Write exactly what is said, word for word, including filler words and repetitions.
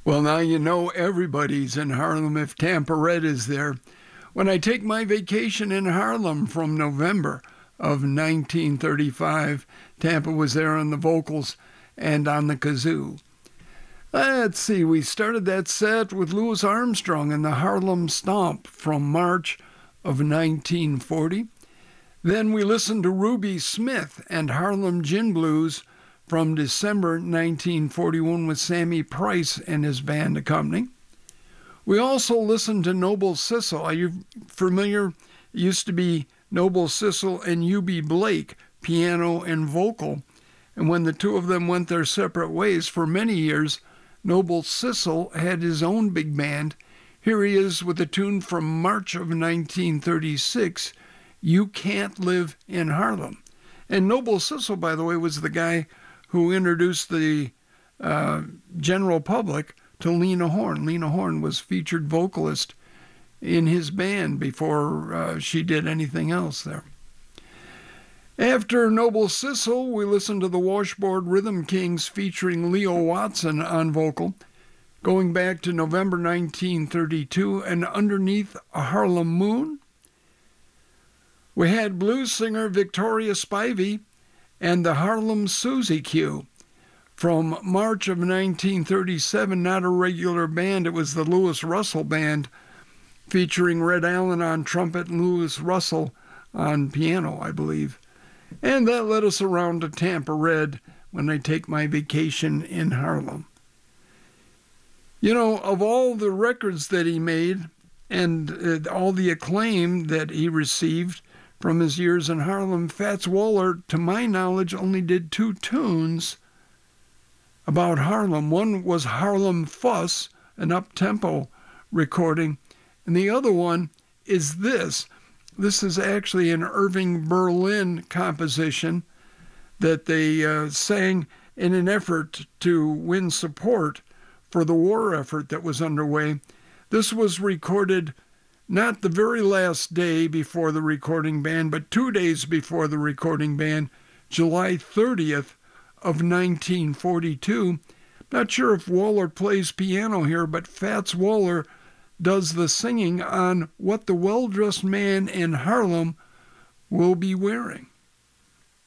Well, now you know everybody's in Harlem if Tampa Red is there. When I take my vacation in Harlem from November of nineteen thirty-five, Tampa was there on the vocals and on the kazoo. Let's see, we started that set with Louis Armstrong and the Harlem Stomp from March of nineteen forty. Then we listened to Ruby Smith and Harlem Gin Blues from December nineteen forty-one with Sammy Price and his band accompanying. We also listened to Noble Sissle. Are you familiar? It used to be Noble Sissle and U B Blake, piano and vocal. And when the two of them went their separate ways for many years, Noble Sissle had his own big band. Here he is with a tune from March of nineteen thirty-six, You Can't Live in Harlem. And Noble Sissle, by the way, was the guy who introduced the uh, general public to Lena Horne. Lena Horne was featured vocalist in his band before uh, she did anything else there. After Noble Sissle, we listened to the Washboard Rhythm Kings featuring Leo Watson on vocal, going back to November nineteen thirty-two, and Underneath a Harlem Moon. We had blues singer Victoria Spivey and the Harlem Susie Q from March of nineteen thirty-seven, not a regular band, it was the Louis Russell Band, featuring Red Allen on trumpet and Louis Russell on piano, I believe. And that led us around to Tampa Red, When I Take My Vacation in Harlem. You know, of all the records that he made and uh, all the acclaim that he received from his years in Harlem, Fats Waller, to my knowledge, only did two tunes about Harlem. One was Harlem Fuss, an up-tempo recording, and the other one is this. This is actually an Irving Berlin composition that they uh, sang in an effort to win support for the war effort that was underway. This was recorded not the very last day before the recording ban, but two days before the recording ban, July thirtieth of nineteen forty-two. Not sure if Waller plays piano here, but Fats Waller does the singing on What the Well-Dressed Man in Harlem Will Be Wearing.